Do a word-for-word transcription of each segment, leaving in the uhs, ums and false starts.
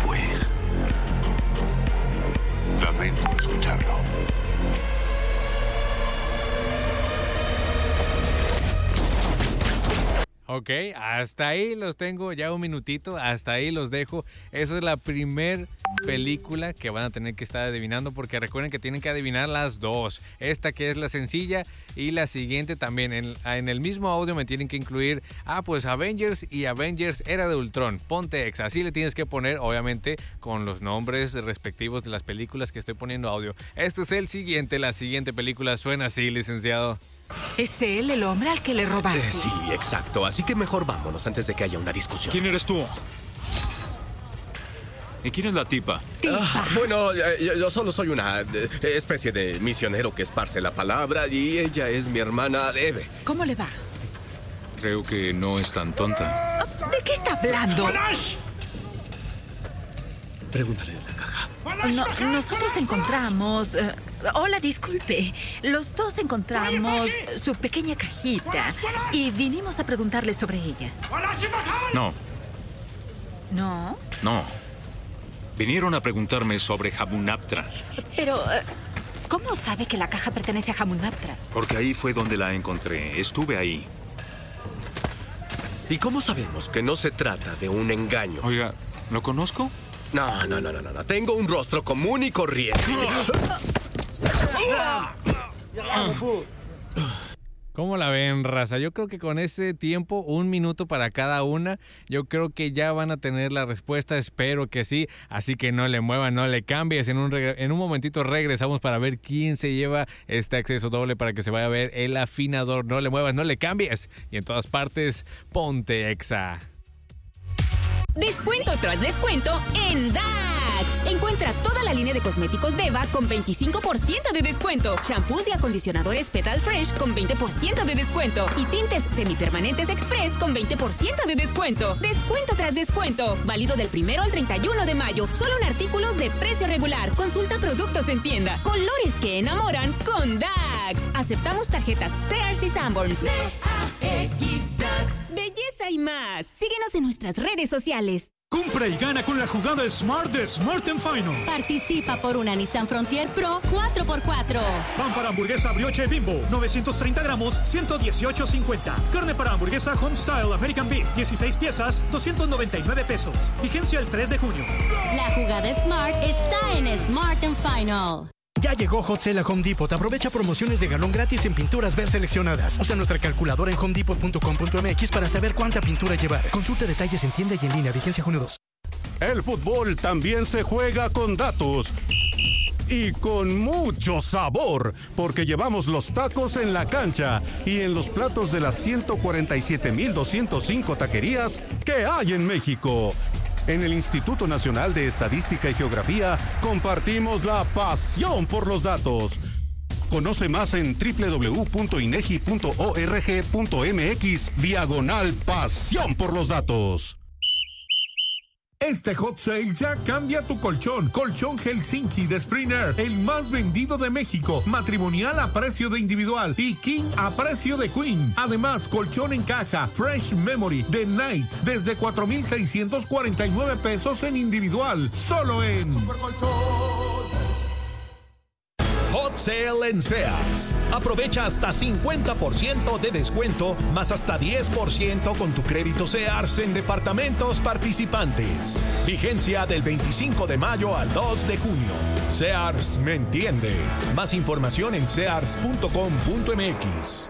fue. Lamento escucharlo. Ok, hasta ahí los tengo, ya un minutito, hasta ahí los dejo. Esa es la primer película que van a tener que estar adivinando, porque recuerden que tienen que adivinar las dos. Esta que es la sencilla y la siguiente también. En, en el mismo audio me tienen que incluir, ah, pues Avengers y Avengers Era de Ultron. Ponte Exa, así le tienes que poner, obviamente, con los nombres respectivos de las películas que estoy poniendo audio. Este es el siguiente, la siguiente película suena así, licenciado. ¿Es él el hombre al que le robaste? Eh, sí, exacto. Así que mejor vámonos antes de que haya una discusión. ¿Quién eres tú? ¿Y quién es la tipa? ¿Tipa? Ah, bueno, yo, yo solo soy una eh, especie de misionero que esparce la palabra y ella es mi hermana Eve. ¿Cómo le va? Creo que no es tan tonta. ¿De qué está hablando? Pregúntale de la caja. No, nosotros encontramos... Uh, hola, disculpe. Los dos encontramos su pequeña cajita y vinimos a preguntarle sobre ella. No, ¿No? no. Vinieron a preguntarme sobre Hamunaptra. Pero, uh, ¿cómo sabe que la caja pertenece a Hamunaptra? Porque ahí fue donde la encontré. Estuve ahí. ¿Y cómo sabemos que no se trata de un engaño? Oiga, ¿lo conozco? No, no, no, no, no. Tengo un rostro común y corriente. ¿Cómo la ven, raza? Yo creo que con ese tiempo, un minuto para cada una, yo creo que ya van a tener la respuesta, espero que sí, así que no le muevan, no le cambies, en un, reg- en un momentito regresamos para ver quién se lleva este acceso doble para que se vaya a ver el afinador, no le muevas, no le cambies, y en todas partes, ponte Exa. Descuento tras descuento en D A X. Encuentra toda la línea de cosméticos Deva con veinticinco por ciento de descuento. Shampoos y acondicionadores Petal Fresh con veinte por ciento de descuento. Y tintes semipermanentes Express con veinte por ciento de descuento. Descuento tras descuento. Válido del primero al treinta y uno de mayo. Solo en artículos de precio regular. Consulta productos en tienda. Colores que enamoran con D A X. Aceptamos tarjetas Sears y Sanborns. D A X D A X. Belleza y más. Síguenos en nuestras redes sociales. Compra y gana con la jugada Smart de Smart and Final. Participa por una Nissan Frontier Pro cuatro por cuatro. Pan para hamburguesa brioche Bimbo, novecientos treinta gramos, ciento dieciocho cincuenta. Carne para hamburguesa Homestyle American Beef, dieciséis piezas, doscientos noventa y nueve pesos. Vigencia el tres de junio. La jugada Smart está en Smart and Final. Ya llegó Hot Sale a Home Depot. Aprovecha promociones de galón gratis en pinturas Ver seleccionadas. Usa nuestra calculadora en home depot punto com punto m x para saber cuánta pintura llevar. Consulta detalles en tienda y en línea. Vigencia junio dos. El fútbol también se juega con datos. Y con mucho sabor, porque llevamos los tacos en la cancha y en los platos de las ciento cuarenta y siete mil doscientos cinco taquerías que hay en México. En el Instituto Nacional de Estadística y Geografía compartimos la pasión por los datos. Conoce más en doble u doble u doble u punto inegi punto org punto m x diagonal pasión por los datos. Este Hot Sale ya cambia tu colchón. Colchón Helsinki de Springer, el más vendido de México. Matrimonial a precio de individual y King a precio de Queen. Además, colchón en caja Fresh Memory de Night desde cuatro mil seiscientos cuarenta y nueve pesos en individual. Solo en Super Hot Sale en Sears. Aprovecha hasta cincuenta por ciento de descuento, más hasta diez por ciento con tu crédito Sears en departamentos participantes. Vigencia del veinticinco de mayo al dos de junio. Sears me entiende. Más información en sears punto com punto m x.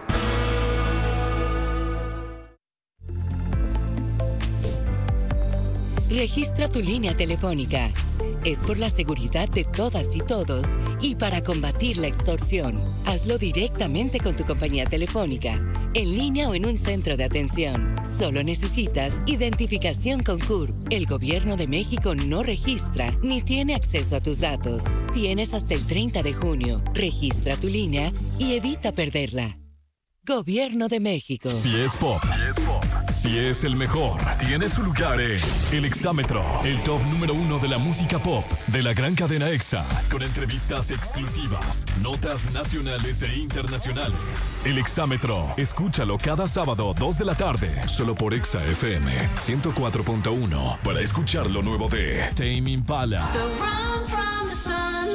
Registra tu línea telefónica. Es por la seguridad de todas y todos y para combatir la extorsión. Hazlo directamente con tu compañía telefónica, en línea o en un centro de atención. Solo necesitas identificación con C U R P. El Gobierno de México no registra ni tiene acceso a tus datos. Tienes hasta el treinta de junio. Registra tu línea y evita perderla. Gobierno de México. Si es pop, si es el mejor, tiene su lugar en El Exámetro, el top número uno de la música pop de la gran cadena EXA, con entrevistas exclusivas, notas nacionales e internacionales. El Exámetro, escúchalo cada sábado, dos de la tarde, solo por EXA F M ciento cuatro punto uno, para escuchar lo nuevo de Tame Impala.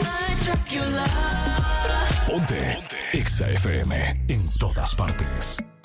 Ponte, Ponte. EXA F M en todas partes.